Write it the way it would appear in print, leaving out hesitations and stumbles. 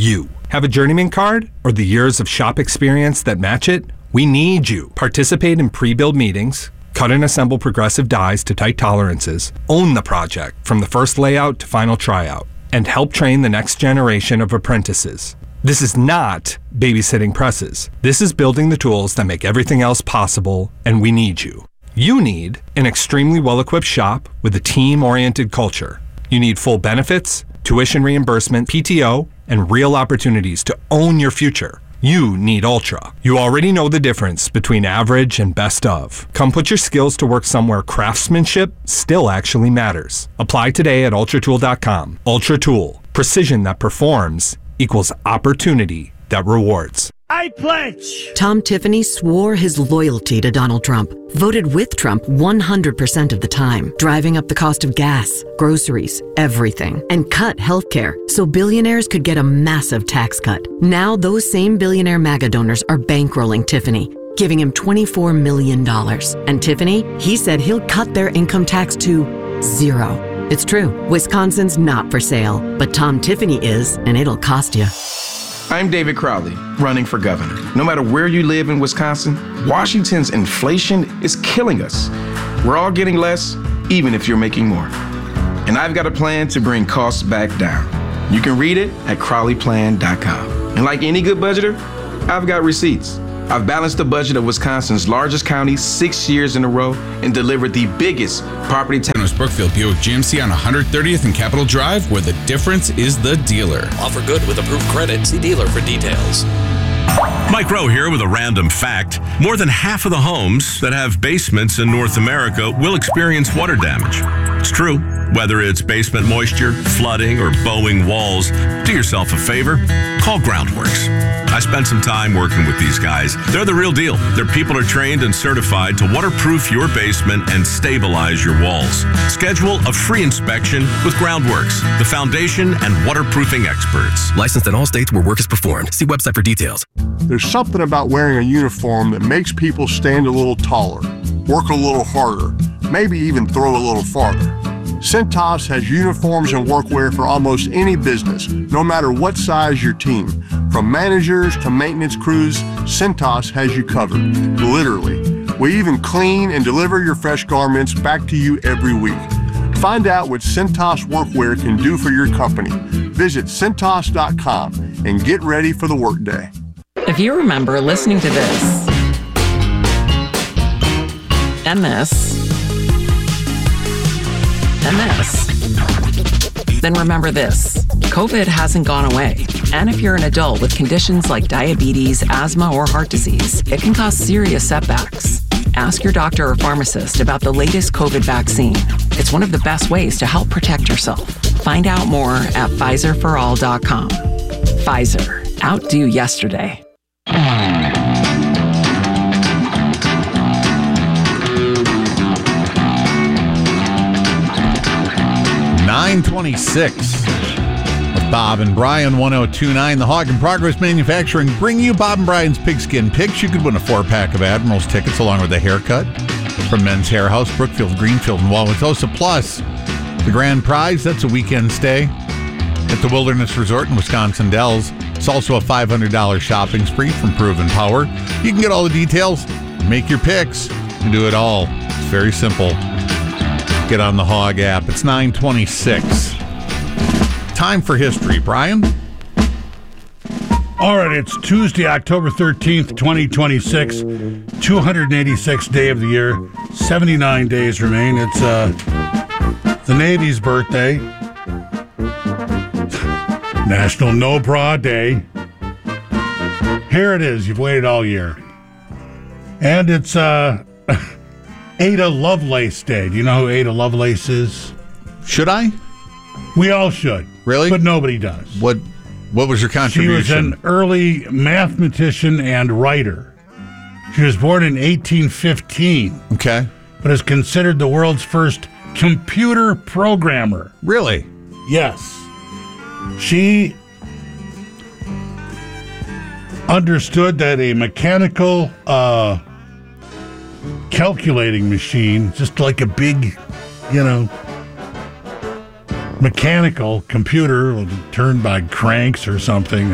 You. Have a journeyman card or the years of shop experience that match it? We need you. Participate in pre-build meetings, cut and assemble progressive dies to tight tolerances, own the project from the first layout to final tryout, and help train the next generation of apprentices. This is not babysitting presses. This is building the tools that make everything else possible, and we need you. You need an extremely well-equipped shop with a team-oriented culture. You need full benefits, tuition reimbursement, PTO, and real opportunities to own your future. You need Ultra. You already know the difference between average and best of. Come put your skills to work somewhere craftsmanship still actually matters. Apply today at ultratool.com. Ultra Tool. Precision that performs equals opportunity that rewards. I pledge! Tom Tiffany swore his loyalty to Donald Trump, voted with Trump 100% of the time, driving up the cost of gas, groceries, everything, and cut healthcare so billionaires could get a massive tax cut. Now those same billionaire MAGA donors are bankrolling Tiffany, giving him $24 million. And Tiffany, he said he'll cut their income tax to 0. It's true, Wisconsin's not for sale, but Tom Tiffany is, and it'll cost you. I'm David Crowley, running for governor. No matter where you live in Wisconsin, Washington's inflation is killing us. We're all getting less, even if you're making more. And I've got a plan to bring costs back down. You can read it at crowleyplan.com. And like any good budgeter, I've got receipts. I've balanced the budget of Wisconsin's largest county 6 years in a row and delivered the biggest property tax. Brookfield Buick GMC on 130th and Capitol Drive, where the difference is the dealer. Offer good with approved credit. See dealer for details. Mike Rowe here with a random fact. More than half of the homes that have basements in North America will experience water damage. It's true. Whether it's basement moisture, flooding, or bowing walls, do yourself a favor. Call Groundworks. I spent some time working with these guys. They're the real deal. Their people are trained and certified to waterproof your basement and stabilize your walls. Schedule a free inspection with Groundworks, the foundation and waterproofing experts. Licensed in all states where work is performed. See website for details. There's something about wearing a uniform that makes people stand a little taller, work a little harder, maybe even throw a little farther. Cintas has uniforms and workwear for almost any business, no matter what size your team. From managers to maintenance crews, Cintas has you covered, literally. We even clean and deliver your fresh garments back to you every week. Find out what Cintas workwear can do for your company. Visit Cintas.com and get ready for the workday. If you remember listening to this, and this, and this, then remember this. COVID hasn't gone away. And if you're an adult with conditions like diabetes, asthma, or heart disease, it can cause serious setbacks. Ask your doctor or pharmacist about the latest COVID vaccine. It's one of the best ways to help protect yourself. Find out more at PfizerForAll.com. Pfizer. Outdo yesterday. 9:26 with Bob and Brian, 102.9 The Hog and Progress Manufacturing bring you Bob and Brian's Pigskin Picks. You could win a 4-pack of Admirals tickets along with a haircut from Men's Hair House, Brookfield, Greenfield, and Wauwatosa. Plus, the grand prize, that's a weekend stay at the Wilderness Resort in Wisconsin Dells. It's also a $500 shopping spree from Proven Power. You can get all the details, make your picks, and do it all. It's very simple. Get on the Hog app. It's 9:26. Time for history. Brian? All right, it's Tuesday, October 13th, 2026. 286th day of the year. 79 days remain. It's the Navy's birthday. National No Bra Day. Here it is. You've waited all year. And it's Ada Lovelace Day. Do you know who Ada Lovelace is? Should I? We all should. Really? But nobody does. What was her contribution? She was an early mathematician and writer. She was born in 1815. Okay. But is considered the world's first computer programmer. Really? Yes. She understood that a mechanical calculating machine, just like a big, mechanical computer turned by cranks or something,